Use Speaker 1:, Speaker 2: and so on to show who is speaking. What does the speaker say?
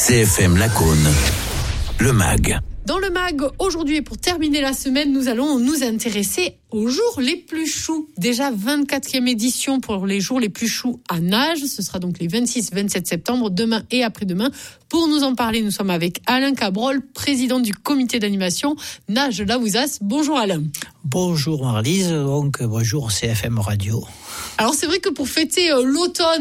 Speaker 1: CFM Lacaune, le MAG.
Speaker 2: Dans le MAG, aujourd'hui et pour terminer la semaine, nous allons nous intéresser aux jours les plus choux. Déjà 24e édition pour les jours les plus choux à Nage. Ce sera donc les 26-27 septembre, demain et après-demain. Pour nous en parler, nous sommes avec Alain Cabrol, président du comité d'animation Nage Laouzas. Bonjour Alain.
Speaker 3: Bonjour Marlise, donc bonjour CFM Radio.
Speaker 2: Alors c'est vrai que pour fêter l'automne